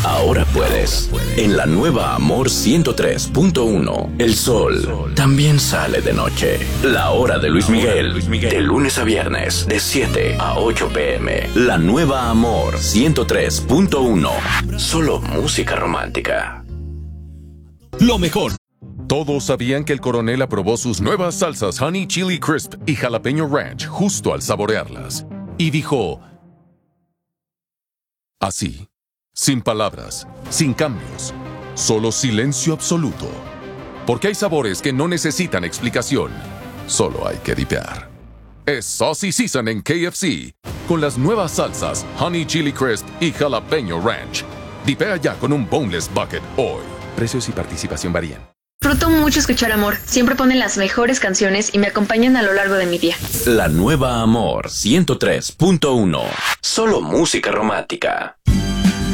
ahora puedes. En la nueva Amor 103.1, el sol también sale de noche. La hora de Luis Miguel, de lunes a viernes, de 7 a 8 p.m. La nueva Amor 103.1, solo música romántica. Lo mejor. Todos sabían que el coronel aprobó sus nuevas salsas Honey Chili Crisp y Jalapeño Ranch justo al saborearlas. Y dijo... así, sin palabras, sin cambios, solo silencio absoluto. Porque hay sabores que no necesitan explicación, solo hay que dipear. Es Saucy Season en KFC, con las nuevas salsas Honey Chili Crisp y Jalapeño Ranch. Dipea ya con un Boneless Bucket hoy. Precios y participación varían. Disfruto mucho escuchar Amor. Siempre ponen las mejores canciones y me acompañan a lo largo de mi día. La nueva Amor 103.1, solo música romántica.